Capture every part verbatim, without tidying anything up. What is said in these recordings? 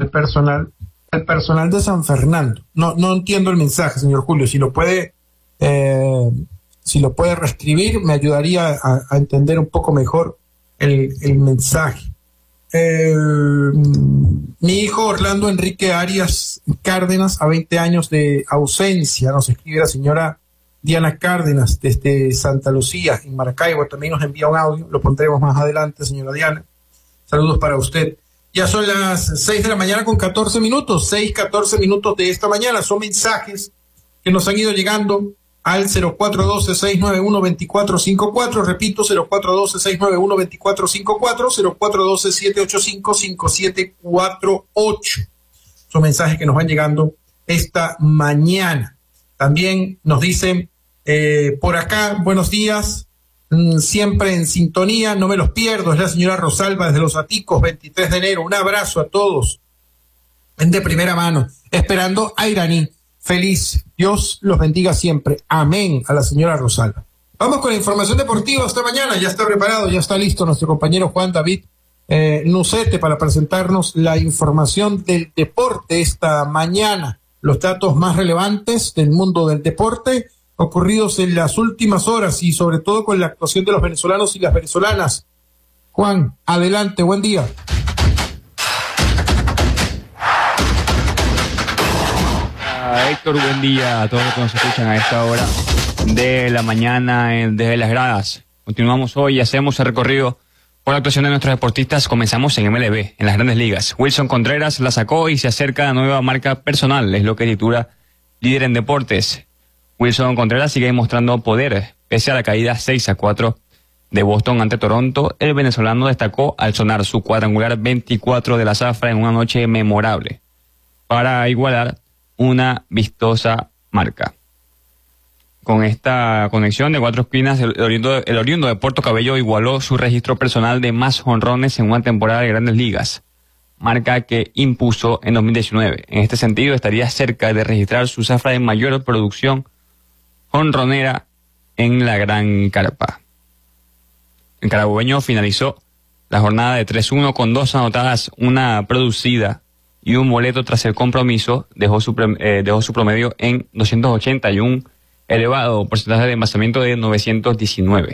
al personal, al personal de San Fernando. No, no entiendo el mensaje, señor Julio. Si lo puede, eh, si lo puede reescribir, me ayudaría a, a entender un poco mejor el, el mensaje. Eh, mi hijo Orlando Enrique Arias Cárdenas, a veinte años de ausencia, nos escribe la señora Diana Cárdenas desde Santa Lucía, en Maracaibo. También nos envía un audio, lo pondremos más adelante, señora Diana. Saludos para usted. Ya son las seis de la mañana con catorce minutos, seis, catorce minutos de esta mañana. Son mensajes que nos han ido llegando al cero cuatro uno dos, seis nueve uno, dos cuatro cinco cuatro, repito, cero cuatro uno dos, seis nueve uno, dos cuatro cinco cuatro, cero cuatro uno dos, siete ocho cinco, cinco siete cuatro ocho. Son mensajes que nos van llegando esta mañana. También nos dicen eh, por acá, buenos días, mmm, siempre en sintonía, no me los pierdo, es la señora Rosalba desde Los Aticos, veintitrés de enero, un abrazo a todos, de primera mano, esperando a Iraní. Feliz, Dios los bendiga siempre. Amén a la señora Rosalba. Vamos con la información deportiva esta mañana. Ya está preparado, ya está listo nuestro compañero Juan David eh, Nucete para presentarnos la información del deporte esta mañana. Los datos más relevantes del mundo del deporte ocurridos en las últimas horas y sobre todo con la actuación de los venezolanos y las venezolanas. Juan, adelante, buen día. Héctor, buen día a todos los que nos escuchan a esta hora de la mañana desde las gradas. Continuamos hoy y hacemos el recorrido por la actuación de nuestros deportistas. Comenzamos en M L B, en las Grandes Ligas. Wilson Contreras la sacó y se acerca a la nueva marca personal, es lo que titula Líder en Deportes. Wilson Contreras sigue mostrando poder, pese a la caída seis a cuatro de Boston ante Toronto. El venezolano destacó al sonar su cuadrangular veinticuatro de la zafra en una noche memorable, para igualar una vistosa marca. Con esta conexión de cuatro esquinas, el oriundo, el oriundo de Puerto Cabello igualó su registro personal de más jonrones en una temporada de Grandes Ligas, marca que impuso en dos mil diecinueve. En este sentido, estaría cerca de registrar su zafra de mayor producción jonronera en la Gran Carpa. El carabobeño finalizó la jornada de tres uno con dos anotadas, una producida y un boleto. Tras el compromiso dejó su, eh, dejó su promedio en doscientos ochenta y un elevado porcentaje de envasamiento de novecientos diecinueve.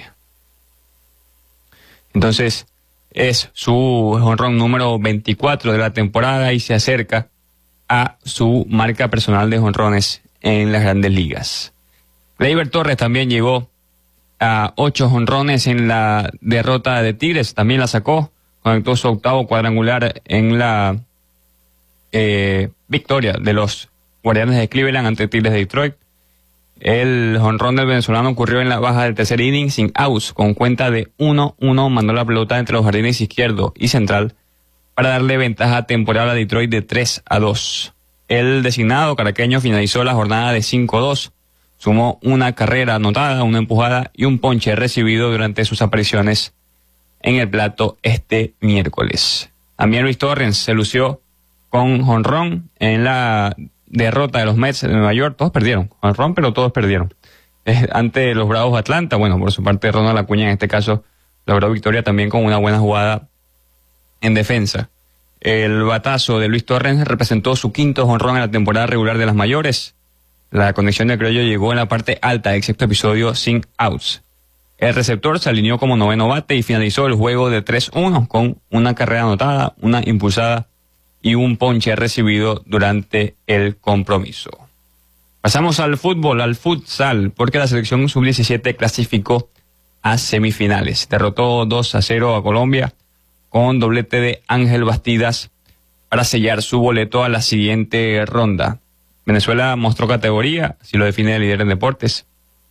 Entonces es su jonrón número veinticuatro de la temporada y se acerca a su marca personal de jonrones en las Grandes Ligas. Gleyber Torres también llegó a ocho jonrones en la derrota de Tigres, también la sacó, conectó su octavo cuadrangular en la Eh, victoria de los Guardianes de Cleveland ante Tigres de Detroit. El jonrón del venezolano ocurrió en la baja del tercer inning sin outs, con cuenta de uno uno, mandó la pelota entre los jardines izquierdo y central para darle ventaja temporal a Detroit de tres a dos. El designado caraqueño finalizó la jornada de cinco dos, sumó una carrera anotada, una empujada y un ponche recibido durante sus apariciones en el plato este miércoles. También Luis Torrens se lució con jonrón en la derrota de los Mets de Nueva York. Todos perdieron jonrón, pero todos perdieron. Eh, ante los Bravos de Atlanta, bueno, por su parte Ronald Acuña en este caso logró victoria también con una buena jugada en defensa. El batazo de Luis Torrens representó su quinto jonrón en la temporada regular de las mayores. La conexión de criollo llegó en la parte alta del sexto episodio sin outs. El receptor se alineó como noveno bate y finalizó el juego de tres uno con una carrera anotada, una impulsada y un ponche recibido durante el compromiso. Pasamos al fútbol, al futsal, porque la selección sub diecisiete clasificó a semifinales. Derrotó dos a cero a Colombia con doblete de Ángel Bastidas para sellar su boleto a la siguiente ronda. Venezuela mostró categoría, así lo define el líder en deportes,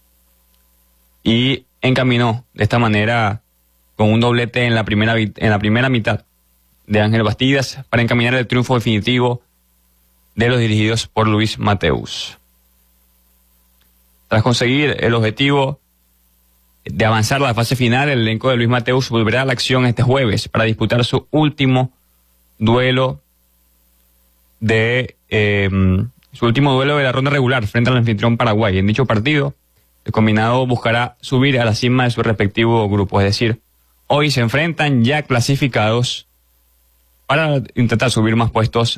y encaminó de esta manera con un doblete en la primera, en la primera mitad de Ángel Bastidas para encaminar el triunfo definitivo de los dirigidos por Luis Mateus. Tras conseguir el objetivo de avanzar a la fase final, el elenco de Luis Mateus volverá a la acción este jueves para disputar su último duelo de eh, su último duelo de la ronda regular frente al anfitrión Paraguay. En dicho partido, el combinado buscará subir a la cima de su respectivo grupo, es decir, hoy se enfrentan ya clasificados para intentar subir más puestos